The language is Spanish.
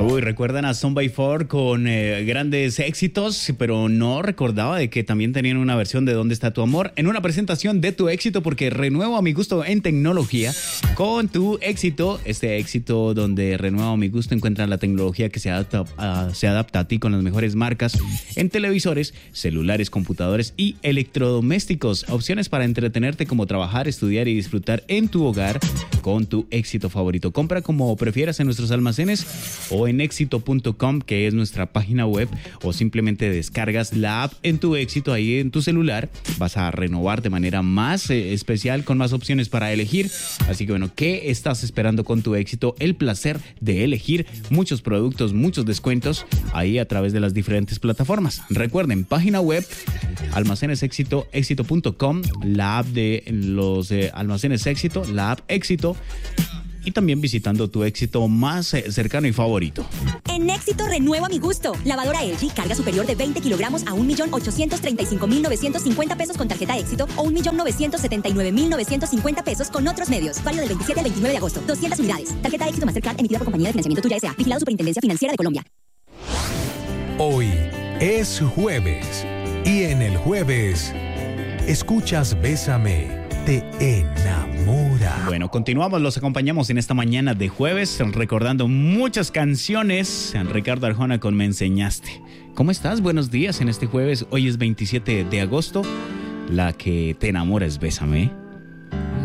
Uy, recuerdan a Son by Four con grandes éxitos, pero no recordaba de que también tenían una versión de ¿Dónde está tu amor? En una presentación de Tu Éxito, porque renuevo a mi gusto en tecnología con Tu Éxito. Este éxito donde renuevo a mi gusto encuentran la tecnología que se adapta a ti con las mejores marcas en televisores, celulares, computadores y electrodomésticos. Opciones para entretenerte como trabajar, estudiar y disfrutar en tu hogar con tu éxito favorito. Compra como prefieras en nuestros almacenes o en éxito.com, que es nuestra página web, o simplemente descargas la app en Tu Éxito ahí en tu celular. Vas a renovar de manera más especial con más opciones para elegir. Así que bueno, ¿qué estás esperando con Tu Éxito? El placer de elegir muchos productos, muchos descuentos ahí a través de las diferentes plataformas. Recuerden, página web, almacenes éxito, éxito.com, la app de los almacenes éxito, la app éxito, y también visitando Tu Éxito más cercano y favorito. En Éxito renueva mi gusto. Lavadora LG, carga superior de 20 kilogramos a 1.835.950 pesos con tarjeta Éxito o 1.979.950 pesos con otros medios. Válido del 27 al 29 de agosto. 200 unidades. Tarjeta Éxito Mastercard emitida por Compañía de Financiamiento Tuya S.A. Vigilado Superintendencia Financiera de Colombia. Hoy es jueves y en el jueves escuchas Bésame, te enamora. Bueno, continuamos, los acompañamos en esta mañana de jueves recordando muchas canciones. Ricardo Arjona con Me Enseñaste. ¿Cómo estás? Buenos días en este jueves. Hoy es 27 de agosto. La que te enamora es Bésame.